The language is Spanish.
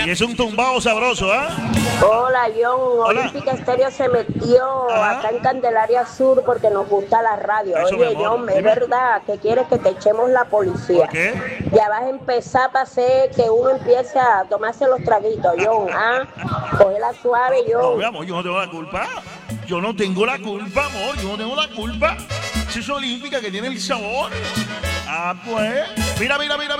Y es un tumbado sabroso, ¿ah? Hola, John. Hola. Olímpica Estéreo se metió acá en Candelaria Sur porque nos gusta la radio. Eso, mi Oye, amor, John, es dime. verdad que quieres que te echemos la policía. ¿Por qué? Ya vas a empezar para hacer que uno empiece a tomarse los traguitos, John. Cógela suave, No, mi John. amor, yo no tengo la culpa. Yo no tengo la culpa, amor. Yo no tengo la culpa. Si es olímpica que tiene el sabor. Ah, pues. Mira, mira, mira.